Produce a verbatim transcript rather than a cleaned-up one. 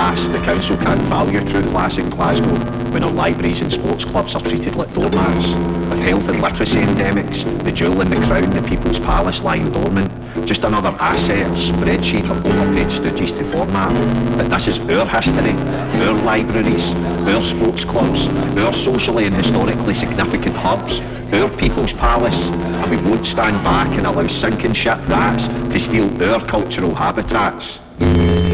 past, the council can't value true class in Glasgow when our libraries and sports clubs are treated like doormats. With health and literacy endemics, the jewel in the crown, the People's Palace lying dormant, just another asset or spreadsheet of overpaid stooges to format. But this is our history, our libraries, our sports clubs, our socially and historically significant hubs, our People's Palace, and we won't stand back and allow sinking ship rats to steal our cultural habitats.